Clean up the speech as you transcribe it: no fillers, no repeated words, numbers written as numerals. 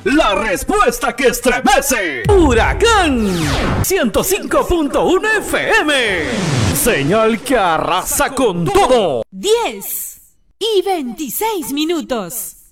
La respuesta que estremece. Huracán 105.1 FM. Señal que arrasa con todo. 10:26.